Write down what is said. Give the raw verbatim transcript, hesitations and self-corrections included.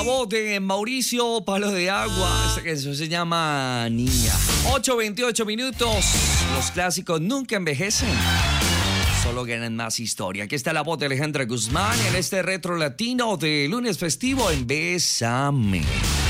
la voz de Mauricio Palo de Agua. Esta canción se llama Niña. ocho veintiocho minutos. Los clásicos nunca envejecen. Solo ganan más historia. Aquí está la voz de Alejandra Guzmán en este retro latino de lunes festivo en Bésame.